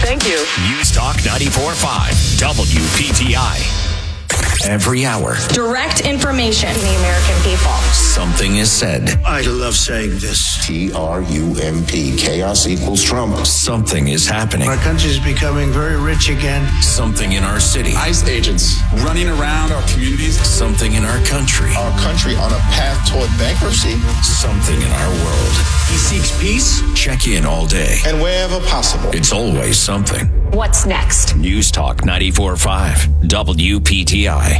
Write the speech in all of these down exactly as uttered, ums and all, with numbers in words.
Thank you. News Talk ninety-four point five, W P T I. Every hour. Direct information to the American people. Something is said. I love saying this. T R U M P. Chaos equals Trump. Something is happening. Our country is becoming very rich again. Something in our city. ICE agents running around our communities. Something in our country. Our country on a path toward bankruptcy. Something in our world. He seeks peace. Check in all day. And wherever possible. It's always something. What's next? News Talk ninety-four point five, W P T I.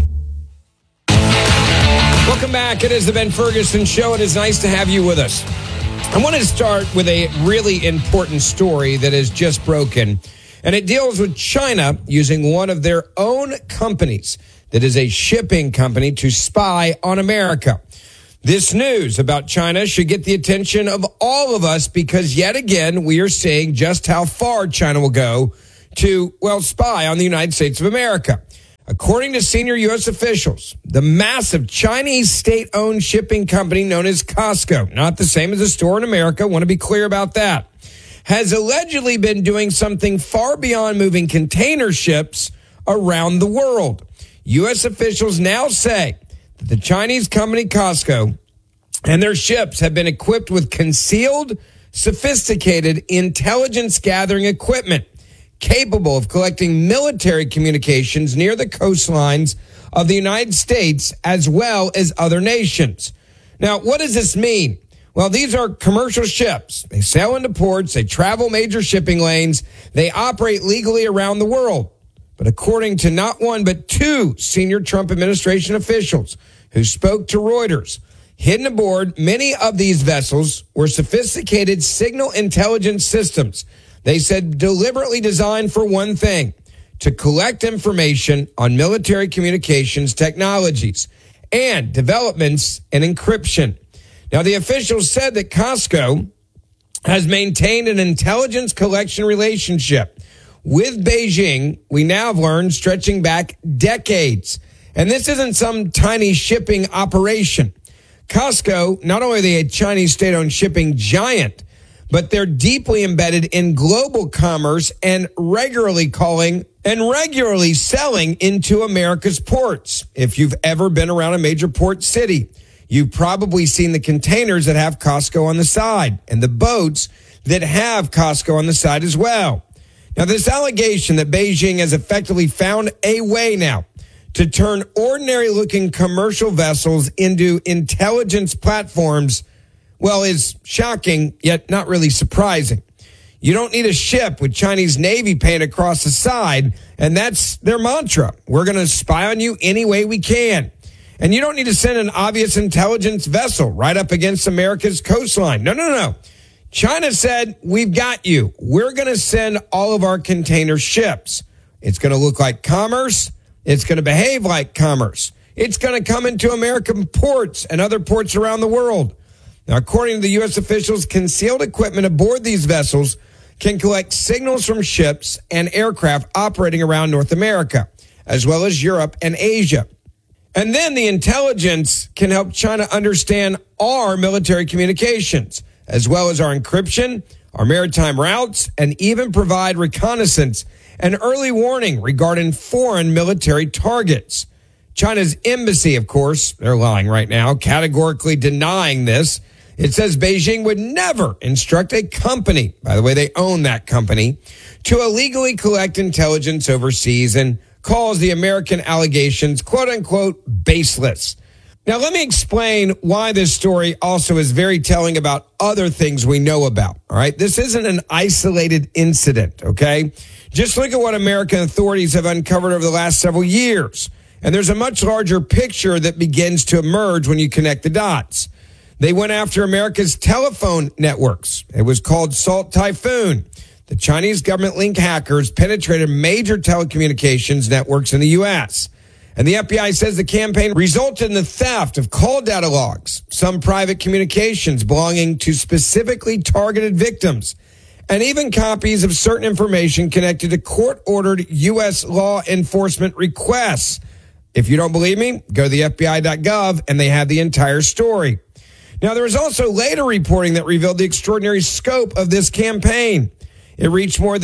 Welcome back. It is the Ben Ferguson Show. It is nice to have you with us. I want to start with a really important story that has just broken, and it deals with China using one of their own companies that is a shipping company to spy on America. This news about China should get the attention of all of us because yet again, we are seeing just how far China will go to, well, spy on the United States of America. According to senior U S officials, the massive Chinese state-owned shipping company known as Costco, not the same as a store in America, want to be clear about that, has allegedly been doing something far beyond moving container ships around the world. U S officials now say that the Chinese company Costco and their ships have been equipped with concealed, sophisticated intelligence gathering equipment capable of collecting military communications near the coastlines of the United States as well as other nations. Now, what does this mean? Well, these are commercial ships. They sail into ports. They travel major shipping lanes. They operate legally around the world. But according to not one but two senior Trump administration officials who spoke to Reuters, hidden aboard many of these vessels were sophisticated signal intelligence systems. They said deliberately designed for one thing, to collect information on military communications technologies and developments in encryption. Now, the officials said that Costco has maintained an intelligence collection relationship with Beijing, we now have learned, stretching back decades. And this isn't some tiny shipping operation. Costco, not only are they a Chinese state-owned shipping giant, but they're deeply embedded in global commerce and regularly calling and regularly selling into America's ports. If you've ever been around a major port city, you've probably seen the containers that have Costco on the side and the boats that have Costco on the side as well. Now, this allegation that Beijing has effectively found a way now to turn ordinary-looking commercial vessels into intelligence platforms, well, is shocking, yet not really surprising. You don't need a ship with Chinese Navy paint across the side, and that's their mantra. We're going to spy on you any way we can. And you don't need to send an obvious intelligence vessel right up against America's coastline. No, no, no. China said, we've got you. We're going to send all of our container ships. It's going to look like commerce. It's going to behave like commerce. It's going to come into American ports and other ports around the world. Now, according to the U S officials, concealed equipment aboard these vessels can collect signals from ships and aircraft operating around North America, as well as Europe and Asia. And then the intelligence can help China understand our military communications, as well as our encryption, our maritime routes, and even provide reconnaissance and early warning regarding foreign military targets. China's embassy, of course, they're lying right now, categorically denying this. It says Beijing would never instruct a company, by the way, they own that company, to illegally collect intelligence overseas and calls the American allegations, quote unquote, baseless. Now, let me explain why this story also is very telling about other things we know about. All right. This isn't an isolated incident. OK, just look at what American authorities have uncovered over the last several years. And there's a much larger picture that begins to emerge when you connect the dots. They went after America's telephone networks. It was called Salt Typhoon. The Chinese government-linked hackers penetrated major telecommunications networks in the U S. And the F B I says the campaign resulted in the theft of call data logs, some private communications belonging to specifically targeted victims, and even copies of certain information connected to court-ordered U S law enforcement requests. If you don't believe me, go to the F B I dot gov and they have the entire story. Now, there was also later reporting that revealed the extraordinary scope of this campaign. It reached more than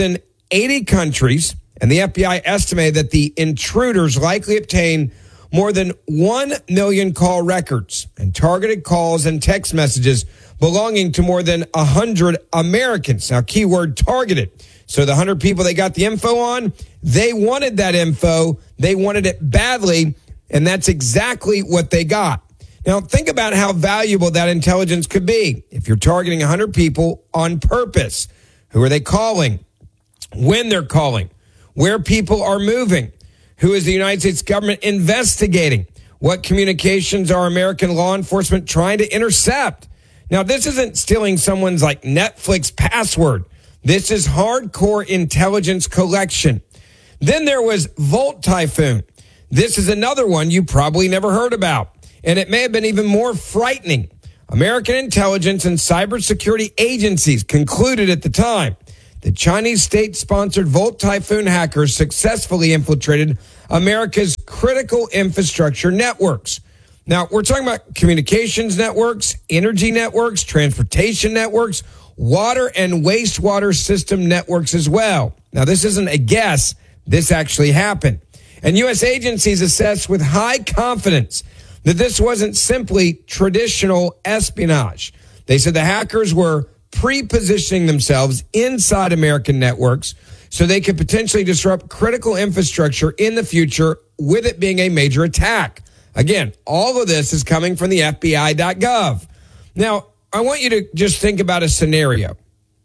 eighty countries, and the F B I estimated that the intruders likely obtained more than one million call records and targeted calls and text messages belonging to more than one hundred Americans. Now, keyword targeted. So the one hundred people they got the info on, they wanted that info. They wanted it badly, and that's exactly what they got. Now, think about how valuable that intelligence could be if you're targeting one hundred people on purpose. Who are they calling? When they're calling? Where people are moving? Who is the United States government investigating? What communications are American law enforcement trying to intercept? Now, this isn't stealing someone's like Netflix password. This is hardcore intelligence collection. Then there was Volt Typhoon. This is another one you probably never heard about, and it may have been even more frightening. American intelligence and cybersecurity agencies concluded at the time that Chinese state-sponsored Volt Typhoon hackers successfully infiltrated America's critical infrastructure networks. Now, we're talking about communications networks, energy networks, transportation networks, water and wastewater system networks as well. Now, this isn't a guess. This actually happened. And U S agencies assessed with high confidence that this wasn't simply traditional espionage. They said the hackers were pre-positioning themselves inside American networks so they could potentially disrupt critical infrastructure in the future, with it being a major attack. Again, all of this is coming from the F B I dot gov. Now, I want you to just think about a scenario.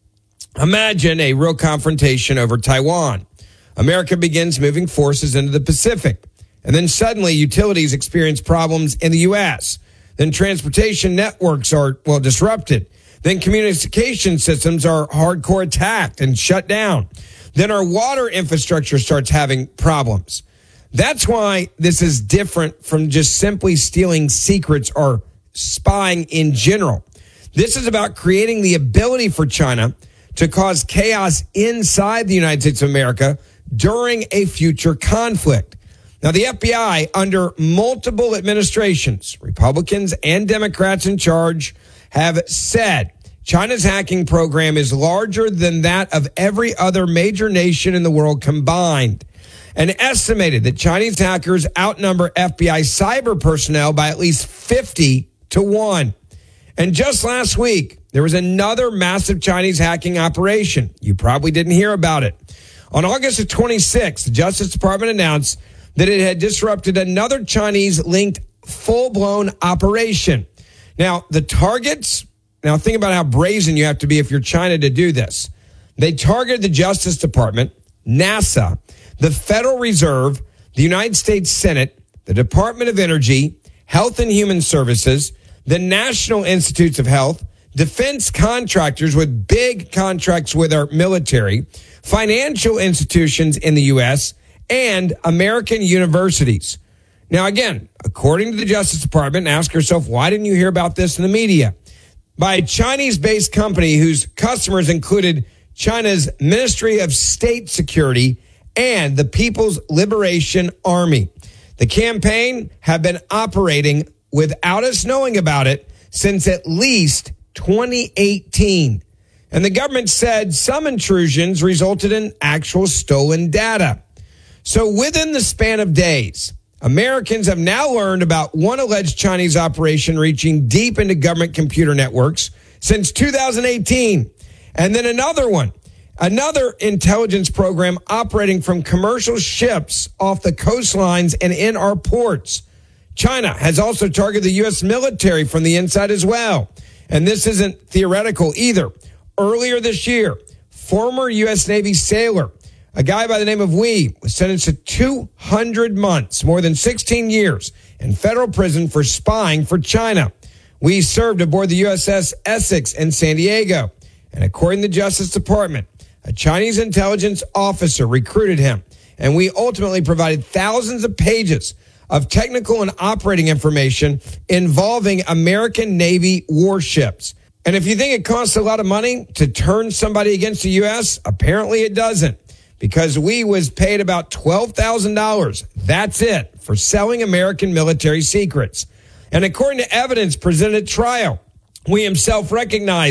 Imagine a real confrontation over Taiwan. America begins moving forces into the Pacific, and then suddenly utilities experience problems in the U S. Then transportation networks are, well, disrupted. Then communication systems are hardcore attacked and shut down. Then our water infrastructure starts having problems. That's why this is different from just simply stealing secrets or spying in general. This is about creating the ability for China to cause chaos inside the United States of America during a future conflict. Now, the F B I, under multiple administrations, Republicans and Democrats in charge, have said China's hacking program is larger than that of every other major nation in the world combined, and estimated that Chinese hackers outnumber F B I cyber personnel by at least fifty to one. And just last week, there was another massive Chinese hacking operation. You probably didn't hear about it. On August the twenty-sixth, the Justice Department announced that it had disrupted another Chinese-linked full-blown operation. Now, the targets, now think about how brazen you have to be if you're China to do this. They targeted the Justice Department, NASA, the Federal Reserve, the United States Senate, the Department of Energy, Health and Human Services, the National Institutes of Health, defense contractors with big contracts with our military, financial institutions in the U S, and American universities. Now, again, according to the Justice Department, ask yourself, why didn't you hear about this in the media? By a Chinese-based company whose customers included China's Ministry of State Security and the People's Liberation Army. The campaign had been operating without us knowing about it since at least twenty eighteen. And the government said some intrusions resulted in actual stolen data. So within the span of days, Americans have now learned about one alleged Chinese operation reaching deep into government computer networks since two thousand eighteen. And then another one, another intelligence program operating from commercial ships off the coastlines and in our ports. China has also targeted the U S military from the inside as well. And this isn't theoretical either. Earlier this year, former U S Navy sailor, a guy by the name of Wee, was sentenced to two hundred months, more than sixteen years, in federal prison for spying for China. Wee served aboard the U S S Essex in San Diego. And according to the Justice Department, a Chinese intelligence officer recruited him. And Wee ultimately provided thousands of pages of technical and operating information involving American Navy warships. And if you think it costs a lot of money to turn somebody against the U S, apparently it doesn't, because we was paid about twelve thousand dollars. That's it, for selling American military secrets. And according to evidence presented at trial, we himself recognized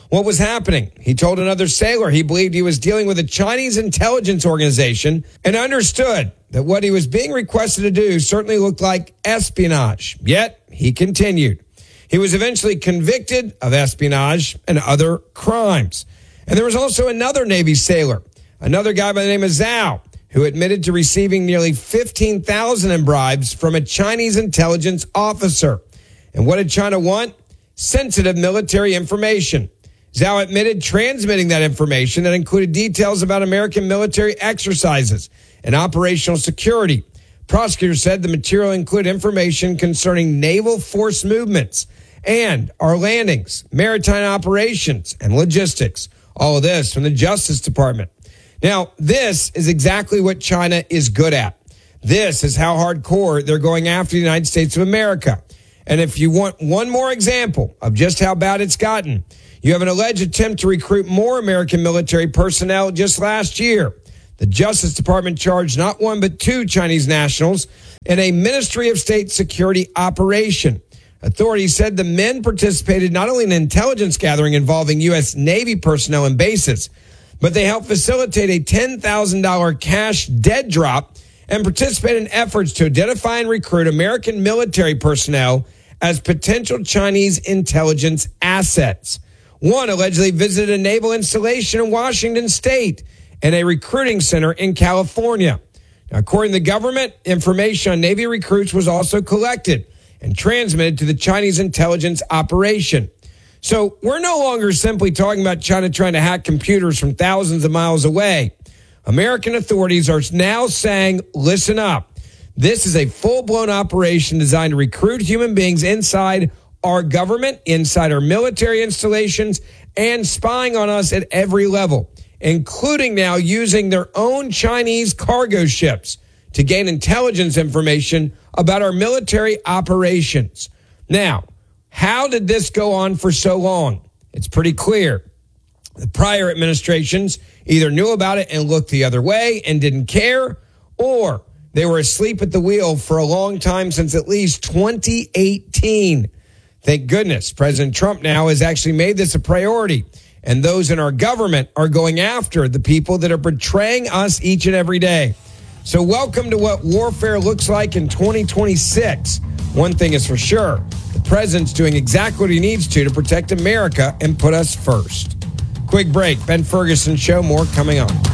what was happening. He told another sailor he believed he was dealing with a Chinese intelligence organization and understood that what he was being requested to do certainly looked like espionage. Yet, he continued. He was eventually convicted of espionage and other crimes. And there was also another Navy sailor, another guy by the name of Zhao, who admitted to receiving nearly fifteen thousand dollars in bribes from a Chinese intelligence officer. And what did China want? Sensitive military information. Zhao admitted transmitting that information that included details about American military exercises and operational security. Prosecutors said the material included information concerning naval force movements and our landings, maritime operations, and logistics. All of this from the Justice Department. Now, this is exactly what China is good at. This is how hardcore they're going after the United States of America. And if you want one more example of just how bad it's gotten, you have an alleged attempt to recruit more American military personnel just last year. The Justice Department charged not one but two Chinese nationals in a Ministry of State security operation. Authorities said the men participated not only in an intelligence gathering involving U S Navy personnel and bases, but they helped facilitate a ten thousand dollars cash dead drop and participate in efforts to identify and recruit American military personnel as potential Chinese intelligence assets. One allegedly visited a naval installation in Washington State and a recruiting center in California. Now, according to the government, information on Navy recruits was also collected and transmitted to the Chinese intelligence operation. So we're no longer simply talking about China trying to hack computers from thousands of miles away. American authorities are now saying, listen up. This is a full-blown operation designed to recruit human beings inside our government, inside our military installations, and spying on us at every level, including now using their own Chinese cargo ships to gain intelligence information about our military operations. Now, how did this go on for so long? It's pretty clear. The prior administrations either knew about it and looked the other way and didn't care, or they were asleep at the wheel for a long time, since at least twenty eighteen. Thank goodness President Trump now has actually made this a priority, and those in our government are going after the people that are betraying us each and every day. So welcome to what warfare looks like in twenty twenty-six. One thing is for sure, the president's doing exactly what he needs to to protect America and put us first. Quick break. Ben Ferguson Show. More coming on.